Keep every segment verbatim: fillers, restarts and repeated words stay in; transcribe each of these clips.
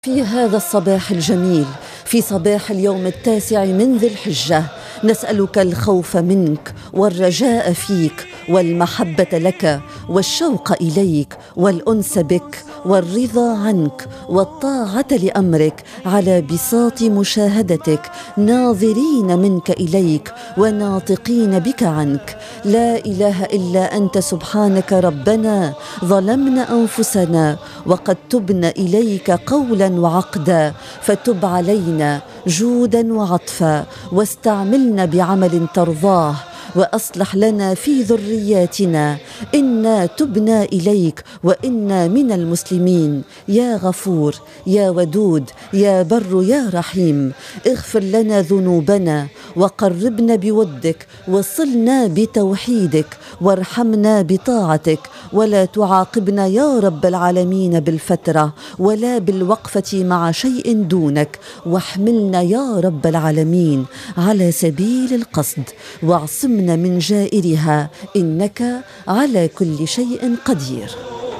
في هذا الصباح الجميل، في صباح اليوم التاسع من ذي الحجة، نسألك الخوف منك والرجاء فيك والمحبة لك والشوق إليك والأنس بك والرضا عنك والطاعة لأمرك على بساط مشاهدتك، ناظرين منك إليك وناطقين بك عنك. لا إله إلا أنت سبحانك ربنا، ظلمنا أنفسنا وقد تبنا إليك قولا وعقدا، فتب علينا جودا وعطفا واستعملنا بعمل ترضاه، وأصلح لنا في ذرياتنا، إنا تبنا إليك وإنا من المسلمين. يا غفور يا ودود يا بر يا رحيم، اغفر لنا ذنوبنا وقربنا بودك وصلنا بتوحيدك وارحمنا بطاعتك، ولا تعاقبنا يا رب العالمين بالفترة ولا بالوقفة مع شيء دونك، واحملنا يا رب العالمين على سبيل القصد واعصمنا من جائرها، إنك على كل شيء قدير.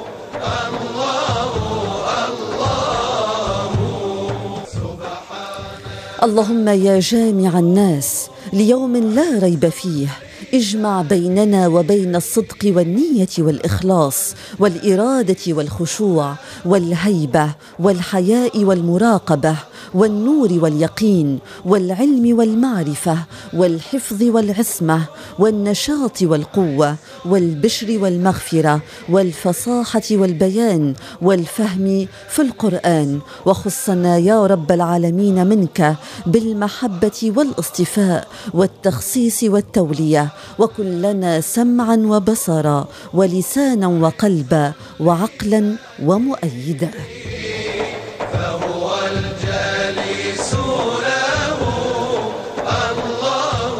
اللهم يا جامع الناس ليوم لا ريب فيه، اجمع بيننا وبين الصدق والنية والإخلاص والإرادة والخشوع والهيبة والحياء والمراقبة والنور واليقين والعلم والمعرفة والحفظ والعصمة والنشاط والقوة والبشر والمغفرة والفصاحة والبيان والفهم في القرآن، وخصنا يا رب العالمين منك بالمحبة والاصطفاء والتخصيص والتولية، وكن لنا سمعا وبصرا ولسانا وقلبا وعقلا ومؤيدا. فهو الجالس له الله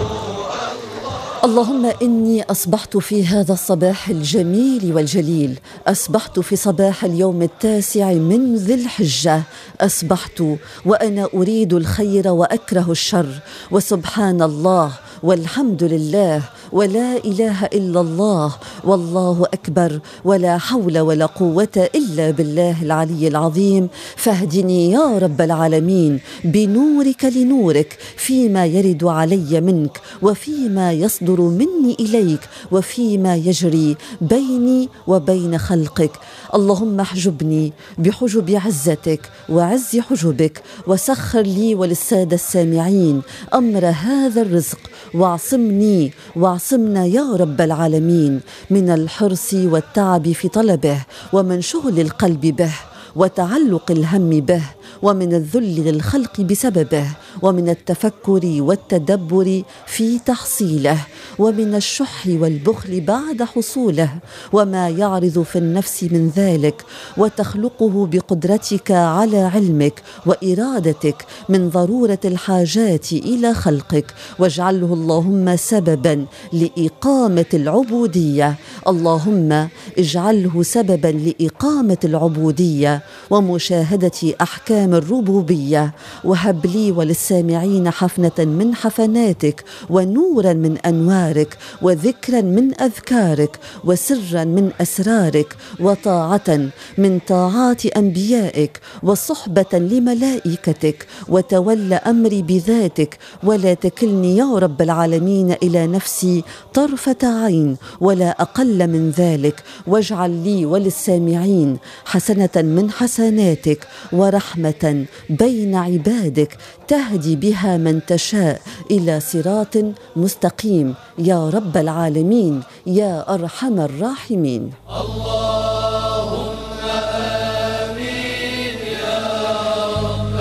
الله. اللهم إني أصبحت في هذا الصباح الجميل والجليل، أصبحت في صباح اليوم التاسع من ذي الحجة، أصبحت وأنا أريد الخير وأكره الشر، وسبحان الله والحمد لله ولا إله إلا الله والله أكبر ولا حول ولا قوة إلا بالله العلي العظيم. فاهدني يا رب العالمين بنورك لنورك فيما يرد علي منك وفيما يصدر مني إليك وفيما يجري بيني وبين خلقك. اللهم احجبني بحجب عزتك وعز حجبك، وسخر لي وللسادة السامعين أمر هذا الرزق، واعصمني واعصمنا يا رب العالمين من الحرص والتعب في طلبه، ومن شغل القلب به وتعلق الهم به، ومن الذل للخلق بسببه، ومن التفكر والتدبر في تحصيله، ومن الشح والبخل بعد حصوله، وما يعرض في النفس من ذلك، وتخلقه بقدرتك على علمك وإرادتك من ضرورة الحاجات إلى خلقك، واجعله اللهم سببا لإقامة العبودية. اللهم اجعله سببا لإقامة العبودية ومشاهدة أحكام الربوبية، وهب لي وللسامعين حفنة من حفناتك ونورا من أنوارك وذكرا من أذكارك وسرا من أسرارك وطاعة من طاعات أنبيائك وصحبة لملائكتك، وتولى أمري بذاتك، ولا تكلني يا رب العالمين إلى نفسي طرفة عين ولا أقل من ذلك، واجعل لي وللسامعين حسنة من حسناتك ورحمة بين عبادك تهدي بها من تشاء إلى صراط مستقيم يا رب العالمين يا أرحم الراحمين. اللهم آمين يا رب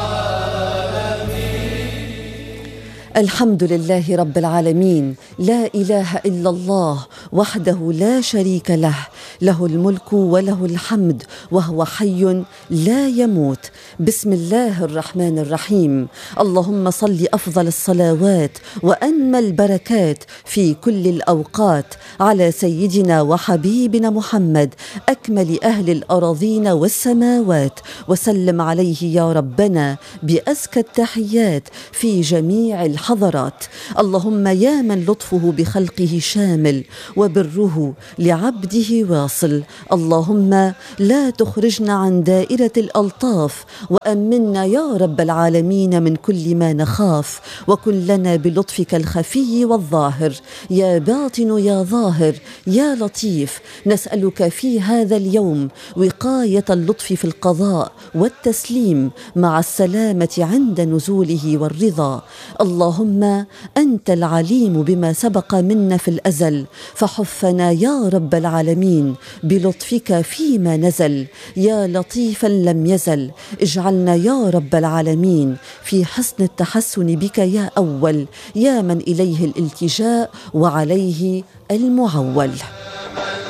العالمين. الحمد لله رب العالمين، لا إله إلا الله وحده لا شريك له، له الملك وله الحمد وهو حي لا يموت. بسم الله الرحمن الرحيم. اللهم صل أفضل الصلوات وأنمى البركات في كل الأوقات على سيدنا وحبيبنا محمد أكمل أهل الأراضين والسماوات، وسلم عليه يا ربنا بأزكى التحيات في جميع الحضرات. اللهم يا من لطفه بخلقه شامل وبره لعبده واصل، المفاصل. اللهم لا تخرجنا عن دائرة الألطاف، وأمنا يا رب العالمين من كل ما نخاف، وكن لنا بلطفك الخفي والظاهر، يا باطن يا ظاهر يا لطيف. نسألك في هذا اليوم وقاية اللطف في القضاء والتسليم مع السلامة عند نزوله والرضا. اللهم أنت العليم بما سبق منا في الأزل، فحفنا يا رب العالمين بلطفك فيما نزل. يا لطيفا لم يزل اجعلنا يا رب العالمين في حسن التحسن بك يا أول، يا من إليه الالتجاء وعليه المعول.